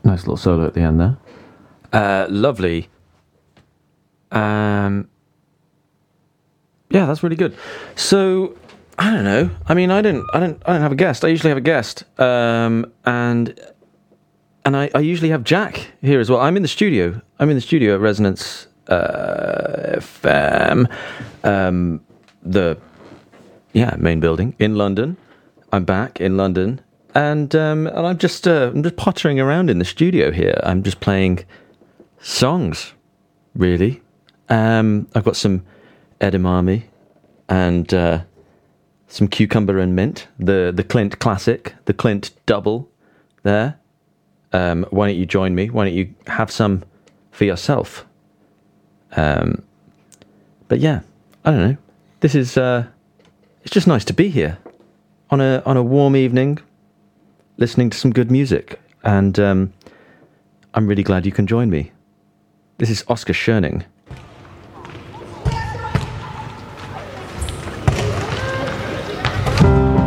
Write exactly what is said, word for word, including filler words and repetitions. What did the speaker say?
Nice little solo at the end there. Uh, lovely. Um, yeah, that's really good. So I don't know. I mean, I don't, I don't, I don't have a guest. I usually have a guest, um, and and I, I usually have Jack here as well. I'm in the studio. I'm in the studio at Resonance uh, F M, um, the yeah main building in London. I'm back in London, and um, and I'm just uh, I'm just pottering around in the studio here. I'm just playing songs, really. Um, I've got some edamame and uh, some cucumber and mint, the the Clint classic, the Clint double there. Um, why don't you join me? Why don't you have some for yourself? Um, but yeah, I don't know. This is uh, it's just nice to be here on a on a warm evening, listening to some good music, and um, I'm really glad you can join me. This is Oscar Schoening.